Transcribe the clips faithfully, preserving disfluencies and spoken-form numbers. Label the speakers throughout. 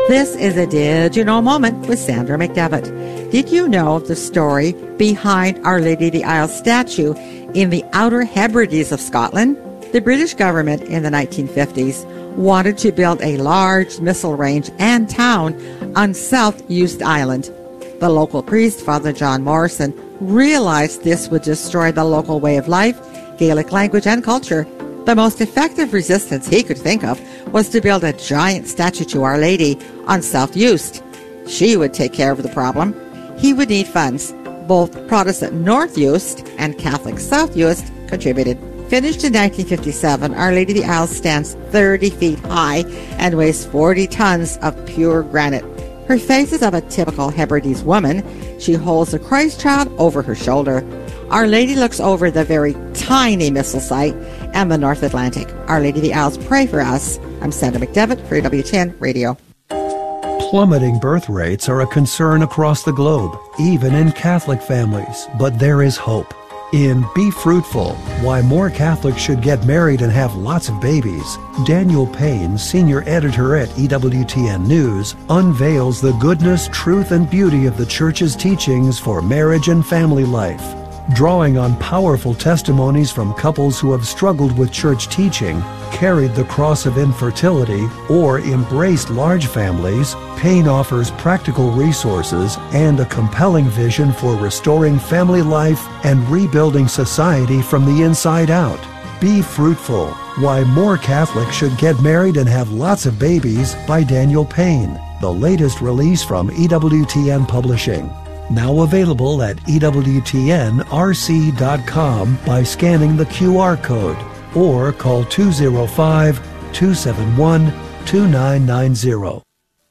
Speaker 1: This is a Did You Know moment with Sandra McDevitt. Did you know the story behind Our Lady of the Isles statue in the Outer Hebrides of Scotland? The British government in the nineteen fifties wanted to build a large missile range and town on South Uist Island. The local priest, Father John Morrison, realized this would destroy the local way of life, Gaelic language, and culture. The most effective resistance he could think of was to build a giant statue to Our Lady on South Uist. She would take care of the problem. He would need funds. Both Protestant North Uist and Catholic South Uist contributed. Finished in nineteen fifty-seven, Our Lady of the Isles stands thirty feet high and weighs forty tons of pure granite. Her face is of a typical Hebrides woman. She holds the Christ child over her shoulder. Our Lady looks over the very tiny missile site and the North Atlantic. Our Lady of the Isles, pray for us. I'm Sandra McDevitt for A W T N Radio.
Speaker 2: Plummeting birth rates are a concern across the globe, even in Catholic families. But there is hope. In Be Fruitful, Why More Catholics Should Get Married and Have Lots of Babies, Daniel Payne, senior editor at E W T N News, unveils the goodness, truth, and beauty of the Church's teachings for marriage and family life. Drawing on powerful testimonies from couples who have struggled with church teaching, carried the cross of infertility, or embraced large families, Payne offers practical resources and a compelling vision for restoring family life and rebuilding society from the inside out. Be Fruitful, Why More Catholics Should Get Married and Have Lots of Babies by Daniel Payne, the latest release from E W T N Publishing. Now available at E W T N R C dot com by scanning the Q R code or call two oh five, two seven one, two nine nine zero.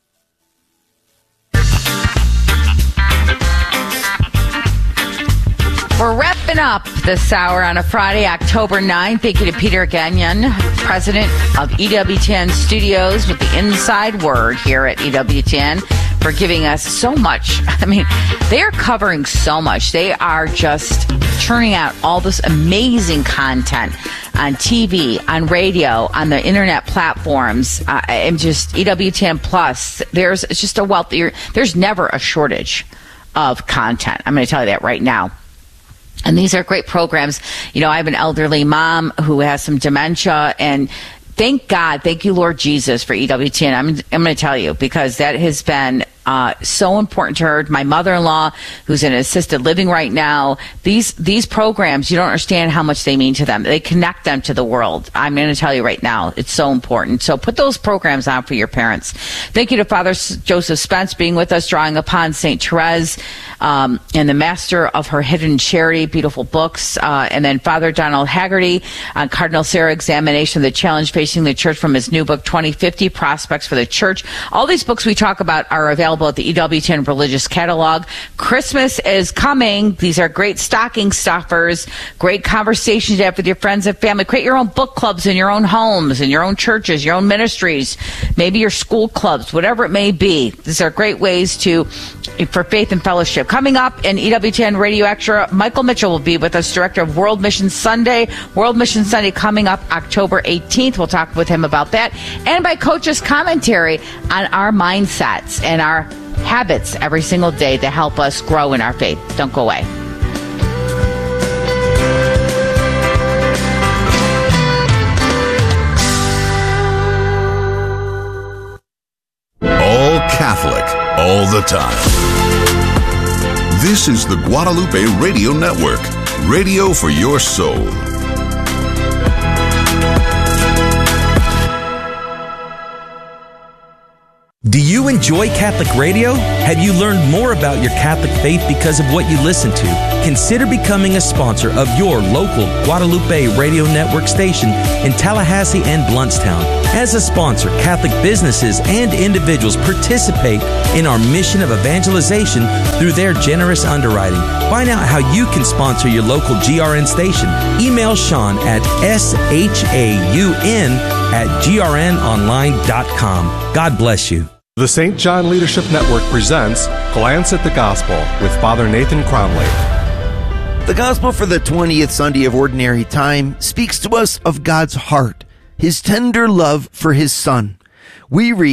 Speaker 3: We're wrapping up this hour on a Friday, October ninth. Thank you to Peter Gagnon, president of E W T N Studios, with the inside word here at E W T N, for giving us so much. I mean, they are covering so much. They are just churning out all this amazing content on T V, on radio, on the internet platforms, uh, and just E W T N Plus. There's it's just a wealth. There's never a shortage of content. I'm going to tell you that right now. And these are great programs. You know, I have an elderly mom who has some dementia, and thank God, thank you, Lord Jesus, for E W T N. I'm, I'm going to tell you, because that has been uh, so important to her. My mother-in-law, who's in assisted living right now, these these programs, you don't understand how much they mean to them. They connect them to the world. I'm going to tell you right now, it's so important. So put those programs on for your parents. Thank you to Father Joseph Spence being with us, drawing upon Saint Therese um, and the Master of Her Hidden Charity, beautiful books. Uh, and then Father Donald Haggerty on Cardinal Sarah examination of the challenge facing the church from his new book, twenty fifty, Prospects for the Church. All these books we talk about are available at the E W T N Religious Catalog. Christmas is coming. These are great stocking stuffers, great conversations to have with your friends and family. Create your own book clubs in your own homes, in your own churches, your own ministries, maybe your school clubs, whatever it may be. These are great ways to for faith and fellowship. Coming up in E W T N Radio Extra, Michael Mitchell will be with us, director of World Mission Sunday. World Mission Sunday coming up October eighteenth. We'll talk with him about that. And by Coach's commentary on our mindsets and our habits every single day to help us grow in our faith. Don't go away.
Speaker 4: All Catholic, all the time. This is the Guadalupe Radio Network, radio for your soul.
Speaker 5: Do you enjoy Catholic radio? Have you learned more about your Catholic faith because of what you listen to? Consider becoming a sponsor of your local Guadalupe Radio Network station in Tallahassee and Blountstown. As a sponsor, Catholic businesses and individuals participate in our mission of evangelization through their generous underwriting. Find out how you can sponsor your local G R N station. Email Sean at S H A U N at G R N online dot com. God bless you.
Speaker 6: The Saint John Leadership Network presents Glance at the Gospel with Father Nathan Cromley.
Speaker 7: The Gospel for the twentieth Sunday of Ordinary Time speaks to us of God's heart, His tender love for His Son. We read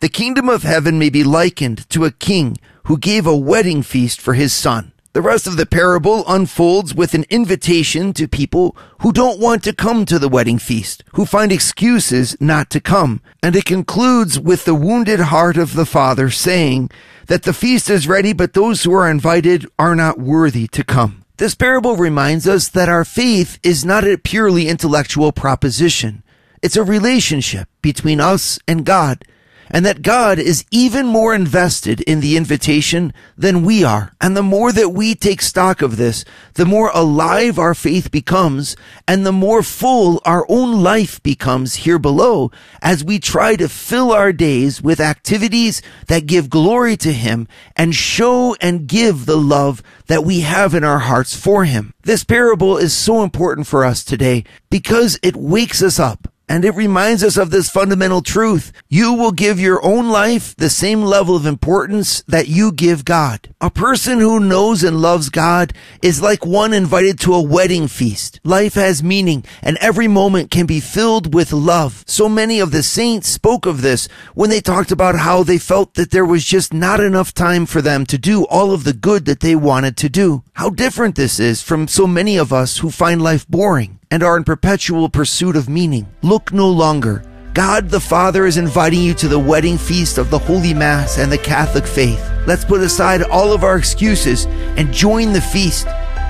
Speaker 7: The kingdom of heaven may be likened to a king who gave a wedding feast for his son. The rest of the parable unfolds with an invitation to people who don't want to come to the wedding feast, who find excuses not to come. And it concludes with the wounded heart of the father saying that the feast is ready, but those who are invited are not worthy to come. This parable reminds us that our faith is not a purely intellectual proposition. It's a relationship between us and God, and that God is even more invested in the invitation than we are. And the more that we take stock of this, the more alive our faith becomes, and the more full our own life becomes here below as we try to fill our days with activities that give glory to Him and show and give the love that we have in our hearts for Him. This parable is so important for us today because it wakes us up. And it reminds us of this fundamental truth. You will give your own life the same level of importance that you give God. A person who knows and loves God is like one invited to a wedding feast. Life has meaning, and every moment can be filled with love. So many of the saints spoke of this when they talked about how they felt that there was just not enough time for them to do all of the good that they wanted to do. How different this is from so many of us who find life boring and are in perpetual pursuit of meaning. Look no longer. God the Father is inviting you to the wedding feast of the Holy Mass and the Catholic faith. Let's put aside all of our excuses and join the feast.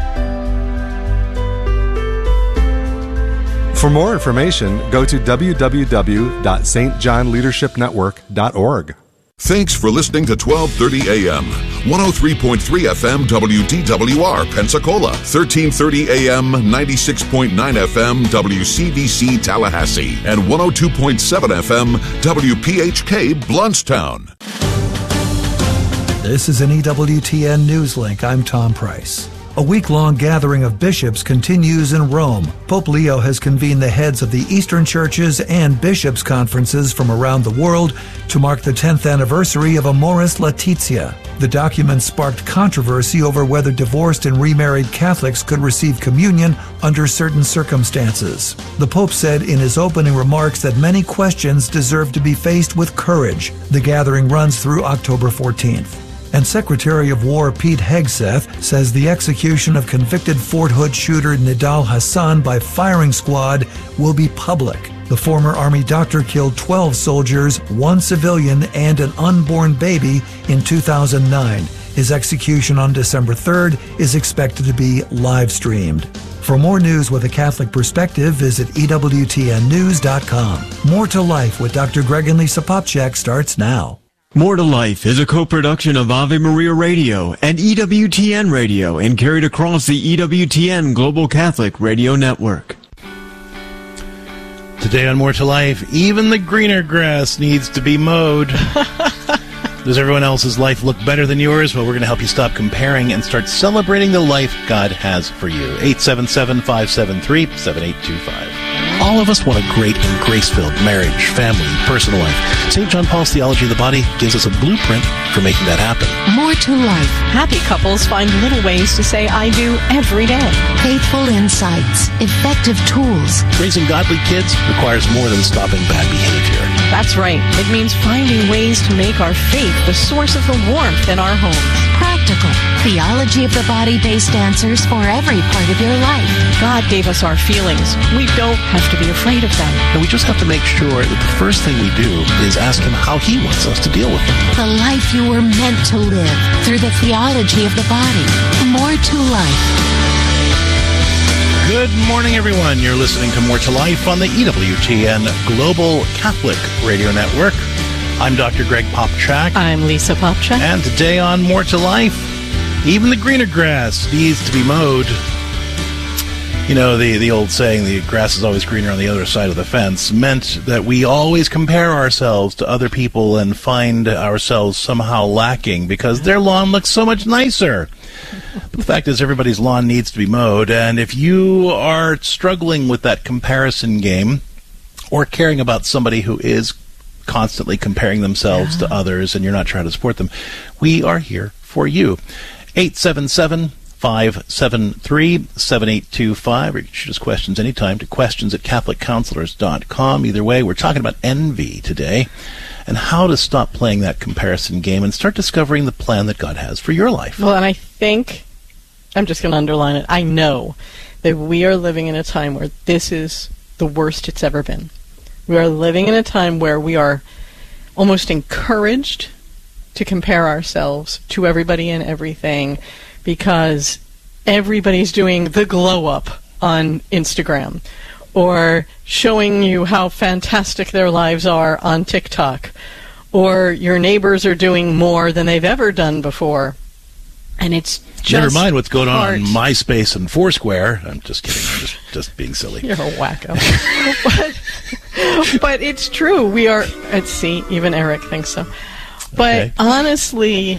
Speaker 6: For more information, go to w w w dot s t john leadership network dot org.
Speaker 4: Thanks for listening to twelve thirty A M, one oh three point three F M W D W R Pensacola, thirteen thirty A M, ninety-six point nine F M W C B C Tallahassee, and one oh two point seven F M W P H K Bluntstown.
Speaker 2: This is an E W T N News Link. I'm Tom Price. A week-long gathering of bishops continues in Rome. Pope Leo has convened the heads of the Eastern churches and bishops' conferences from around the world to mark the tenth anniversary of Amoris Laetitia. The document sparked controversy over whether divorced and remarried Catholics could receive communion under certain circumstances. The Pope said in his opening remarks that many questions deserve to be faced with courage. The gathering runs through October fourteenth. And Secretary of War Pete Hegseth says the execution of convicted Fort Hood shooter Nidal Hassan by firing squad will be public. The former Army doctor killed twelve soldiers, one civilian, and an unborn baby in two thousand nine. His execution on December third is expected to be live-streamed. For more news with a Catholic perspective, visit E W T N news dot com. More to Life with Doctor Greg and Lisa Popcak starts now.
Speaker 8: More to Life is a co-production of Ave Maria Radio and E W T N Radio and carried across the E W T N Global Catholic Radio Network.
Speaker 9: Today on More to Life, even the greener grass needs to be mowed. Does everyone else's life look better than yours? Well, we're going to help you stop comparing and start celebrating the life God has for you. eight seven seven, five seven three, seven eight two five. All of us want a great and grace-filled marriage, family, personal life. Saint John Paul's Theology of the Body gives us a blueprint for making that happen.
Speaker 10: More to Life. Happy couples find little ways to say I do every day. Faithful insights. Effective tools.
Speaker 9: Raising godly kids requires more than stopping bad behavior.
Speaker 10: That's right. It means finding ways to make our faith the source of the warmth in our homes.
Speaker 11: Practical. Theology of the Body-based answers for every part of your life.
Speaker 10: God gave us our feelings. We don't have to be afraid of them.
Speaker 9: And we just have to make sure that the first thing we do is ask Him how He wants us to deal with them.
Speaker 11: The life you were meant to live through the theology of the body. More to Life.
Speaker 9: Good morning, everyone. You're listening to More to Life on the E W T N Global Catholic Radio Network. I'm Doctor Greg Popcak.
Speaker 10: I'm Lisa Popcak.
Speaker 9: And today on More to Life, even the greener grass needs to be mowed. You know, the, the old saying, the grass is always greener on the other side of the fence, meant that we always compare ourselves to other people and find ourselves somehow lacking because their lawn looks so much nicer. But the fact is, everybody's lawn needs to be mowed, and if you are struggling with that comparison game or caring about somebody who is constantly comparing themselves yeah. to others and you're not trying to support them, we are here for you. eight seven seven, five seven three, seven eight two five, or you can shoot us questions anytime to questions at catholic counselors dot com. Either way, we're talking about envy today and how to stop playing that comparison game and start discovering the plan that God has for your life.
Speaker 10: Well, and I think, I'm just going to underline it, I know that we are living in a time where this is the worst it's ever been. We are living in a time where we are almost encouraged to compare ourselves to everybody and everything because everybody's doing the glow up on Instagram or showing you how fantastic their lives are on TikTok, or your neighbors are doing more than they've ever done before. And it's just
Speaker 9: Never mind what's going
Speaker 10: hard.
Speaker 9: on on MySpace and Foursquare. I'm just kidding. I'm just, just being silly.
Speaker 10: You're a wacko. but, but it's true. We are, let's see, even Eric thinks so. But
Speaker 9: Okay.
Speaker 10: honestly,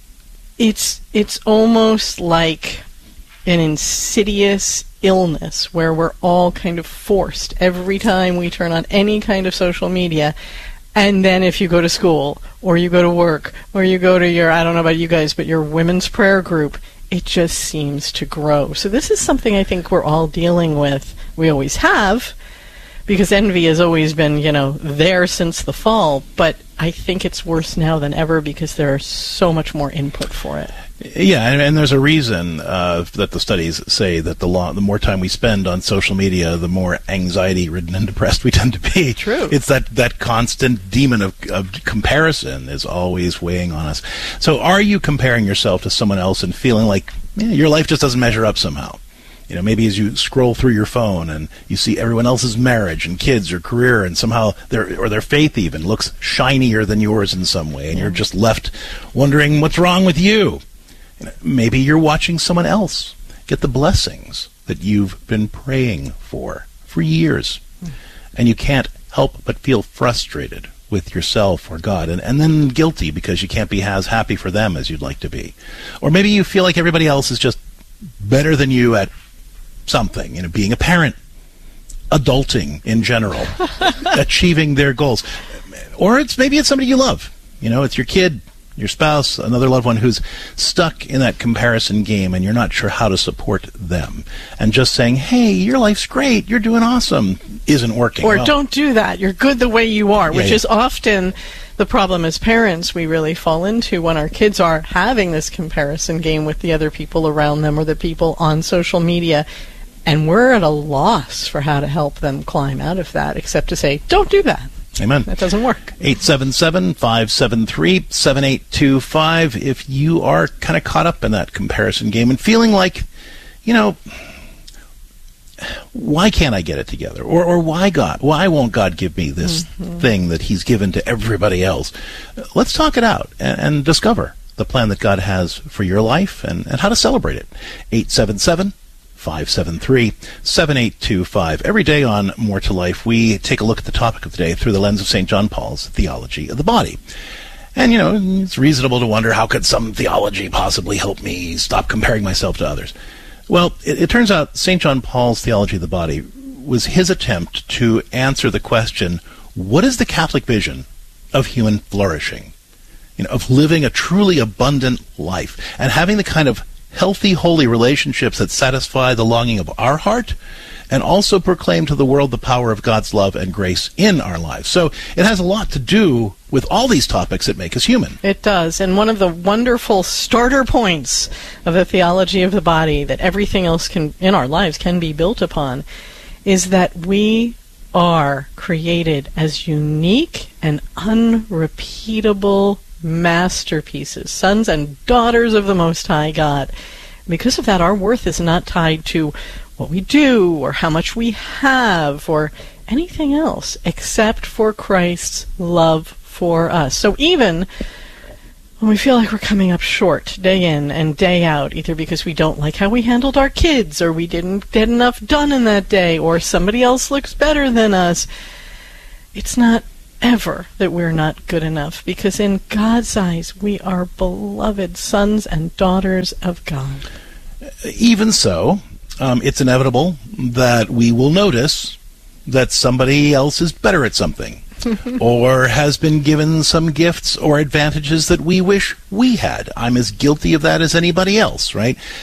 Speaker 10: it's it's almost like an insidious illness where we're all kind of forced every time we turn on any kind of social media. And then if you go to school or you go to work or you go to your, I don't know about you guys, but your women's prayer group, it just seems to grow. So this is something I think we're all dealing with. We always have, because envy has always been, you know, there since the fall. But I think it's worse now than ever because there's so much more input for it.
Speaker 9: Yeah, and, and there's a reason uh, that the studies say that the lo- the more time we spend on social media, the more anxiety-ridden and depressed we tend to be.
Speaker 10: True.
Speaker 9: It's that, that constant demon of, of comparison is always weighing on us. So are you comparing yourself to someone else and feeling like yeah, your life just doesn't measure up somehow? You know, maybe as you scroll through your phone and you see everyone else's marriage and kids or career, and somehow their or their faith even looks shinier than yours in some way, and you're just left wondering what's wrong with you. You know, maybe you're watching someone else get the blessings that you've been praying for for years, and you can't help but feel frustrated with yourself or God, and, and then guilty because you can't be as happy for them as you'd like to be. Or maybe you feel like everybody else is just better than you at something, you know, being a parent, adulting in general, achieving their goals. Or it's maybe it's somebody you love. You know, it's your kid, your spouse, another loved one who's stuck in that comparison game and you're not sure how to support them. And just saying, hey, your life's great, you're doing awesome, isn't working.
Speaker 10: Or
Speaker 9: well,
Speaker 10: don't do that. You're good the way you are,
Speaker 9: Yeah,
Speaker 10: which
Speaker 9: yeah.
Speaker 10: is often the problem as parents we really fall into when our kids are having this comparison game with the other people around them or the people on social media. And we're at a loss for how to help them climb out of that, except to say, don't do that.
Speaker 9: Amen.
Speaker 10: That doesn't work.
Speaker 9: eight seven seven, five seven three, seven eight two five if you are kind of caught up in that comparison game and feeling like, you know, why can't I get it together? Or or why God? Why won't God give me this
Speaker 10: Mm-hmm.
Speaker 9: thing that he's given to everybody else? Let's talk it out and, and discover the plan that God has for your life and, and how to celebrate it. eight seven seven, five seven three, seven eight two five. Every day on More to Life, we take a look at the topic of the day through the lens of Saint John Paul's theology of the body. And, you know, it's reasonable to wonder, how could some theology possibly help me stop comparing myself to others? Well, it, it turns out Saint John Paul's theology of the body was his attempt to answer the question, what is the Catholic vision of human flourishing? You know, of living a truly abundant life and having the kind of healthy, holy relationships that satisfy the longing of our heart and also proclaim to the world the power of God's love and grace in our lives. So it has a lot to do with all these topics that make us human.
Speaker 10: It does. And one of the wonderful starter points of the theology of the body that everything else can in our lives can be built upon is that we are created as unique and unrepeatable masterpieces, sons and daughters of the Most High God. Because of that, our worth is not tied to what we do or how much we have or anything else except for Christ's love for us. So even when we feel like we're coming up short day in and day out, either because we don't like how we handled our kids or we didn't get enough done in that day or somebody else looks better than us, it's not ever that we're not good enough, because in God's eyes we are beloved sons and daughters of God.
Speaker 9: Even so, um, it's inevitable that we will notice that somebody else is better at something or has been given some gifts or advantages that we wish we had. I'm as guilty of that as anybody else, right?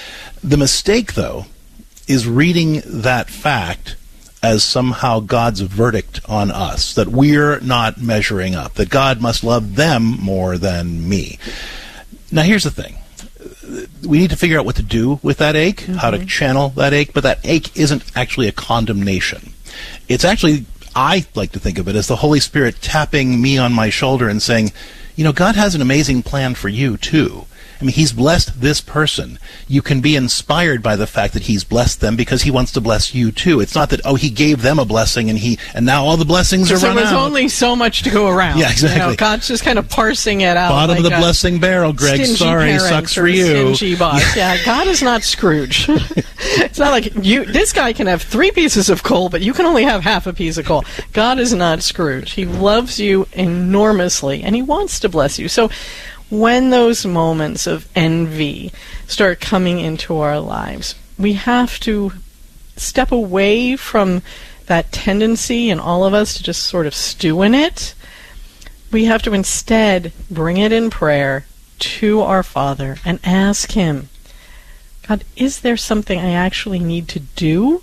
Speaker 9: The mistake, though, is reading that fact as somehow God's verdict on us, that we're not measuring up, that God must love them more than me. Now, here's the thing. We need to figure out what to do with that ache, mm-hmm. how to channel that ache, but that ache isn't actually a condemnation. It's actually, I like to think of it as the Holy Spirit tapping me on my shoulder and saying, you know, God has an amazing plan for you, too. I mean, he's blessed this person. You can be inspired by the fact that he's blessed them because he wants to bless you too. It's not that, oh, he gave them a blessing and he and now all the blessings are run out.
Speaker 10: So there's only so much to go around.
Speaker 9: Yeah, exactly.
Speaker 10: You know, God's just kind of parsing it out.
Speaker 9: Bottom
Speaker 10: like
Speaker 9: of the blessing barrel, Greg. Sorry, sucks for you.
Speaker 10: Stingy boss. Yeah, God is not Scrooge. It's not like you. This guy can have three pieces of coal, but you can only have half a piece of coal. God is not Scrooge. He loves you enormously, and he wants to bless you. So when those moments of envy start coming into our lives, we have to step away from that tendency in all of us to just sort of stew in it. We have to instead bring it in prayer to our Father and ask him, God, is there something I actually need to do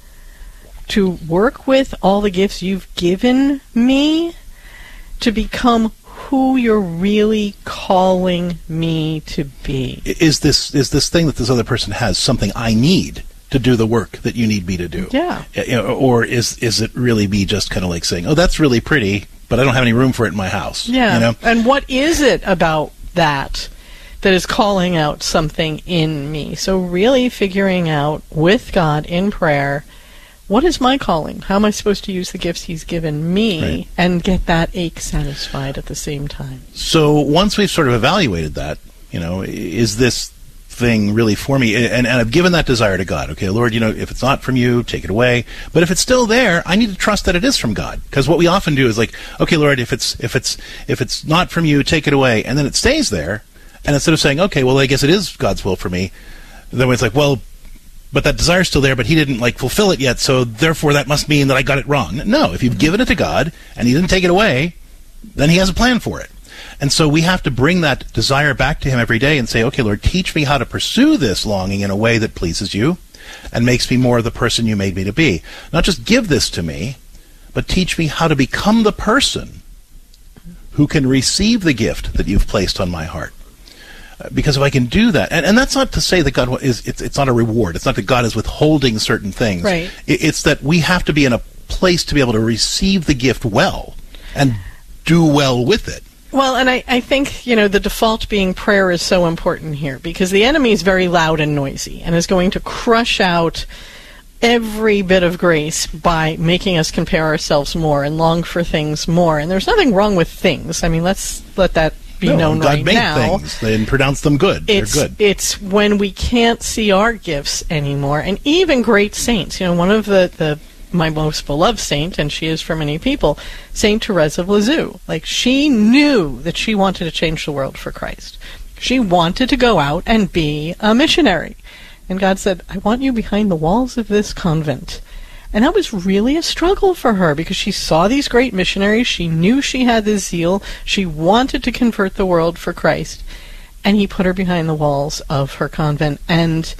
Speaker 10: to work with all the gifts you've given me to become who you're really calling me to be?
Speaker 9: Is this is this thing that this other person has something I need to do the work that you need me to do?
Speaker 10: Yeah.
Speaker 9: You know, or is is it really me just kind of like saying, oh, that's really pretty, but I don't have any room for it in my house?
Speaker 10: Yeah.
Speaker 9: You know?
Speaker 10: And what is it about that that is calling out something in me? So really figuring out with God in prayer, what is my calling? How am I supposed to use the gifts he's given me
Speaker 9: right.
Speaker 10: and get that ache satisfied at the same time?
Speaker 9: So once we've sort of evaluated that, you know, is this thing really for me? And, and I've given that desire to God. Okay, Lord, you know, if it's not from you, take it away. But if it's still there, I need to trust that it is from God. Because what we often do is like, okay, Lord, if it's if it's if it's not from you, take it away. And then it stays there. And instead of saying, okay, well, I guess it is God's will for me, then it's like, well, but that desire's still there, but he didn't like fulfill it yet, so therefore that must mean that I got it wrong. No, if you've given it to God and he didn't take it away, then he has a plan for it. And so we have to bring that desire back to him every day and say, okay, Lord, teach me how to pursue this longing in a way that pleases you and makes me more the person you made me to be. Not just give this to me, but teach me how to become the person who can receive the gift that you've placed on my heart. Because if I can do that, and, and that's not to say that God is, it's, it's not a reward. It's not that God is withholding certain things.
Speaker 10: Right.
Speaker 9: It, it's that we have to be in a place to be able to receive the gift well and do well with it.
Speaker 10: Well, and I, I think, you know, the default being prayer is so important here because the enemy is very loud and noisy and is going to crush out every bit of grace by making us compare ourselves more and long for things more. And there's nothing wrong with things. I mean, let's let that be
Speaker 9: no,
Speaker 10: known
Speaker 9: God
Speaker 10: right
Speaker 9: made
Speaker 10: now.
Speaker 9: Things and pronounced them good.
Speaker 10: It's,
Speaker 9: They're good.
Speaker 10: It's when we can't see our gifts anymore, and even great saints. You know, one of the, the my most beloved saint, and she is for many people, Saint Therese of Lisieux. Like, she knew that she wanted to change the world for Christ. She wanted to go out and be a missionary. And God said, I want you behind the walls of this convent. And that was really a struggle for her because she saw these great missionaries. She knew she had this zeal. She wanted to convert the world for Christ. And he put her behind the walls of her convent. And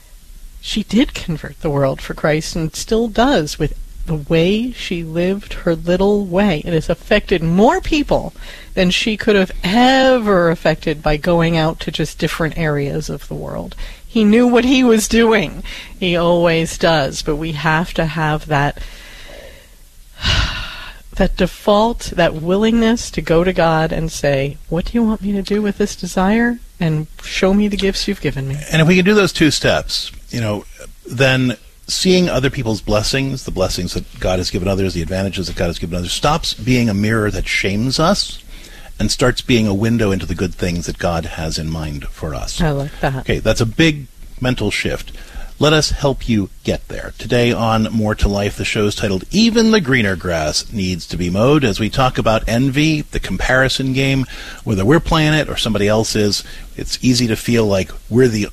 Speaker 10: she did convert the world for Christ and still does with the way she lived her little way. It has affected more people than she could have ever affected by going out to just different areas of the world. He knew what he was doing. He always does. But we have to have that that default, that willingness to go to God and say, what do you want me to do with this desire? And show me the gifts you've given me.
Speaker 9: And if we can do those two steps, you know, then seeing other people's blessings, the blessings that God has given others, the advantages that God has given others, stops being a mirror that shames us and starts being a window into the good things that God has in mind for us.
Speaker 10: I like that.
Speaker 9: Okay, that's a big mental shift. Let us help you get there. Today on More to Life, the show is titled Even the Greener Grass Needs to be Mowed, as we talk about envy, the comparison game, whether we're playing it or somebody else is. It's easy to feel like we're the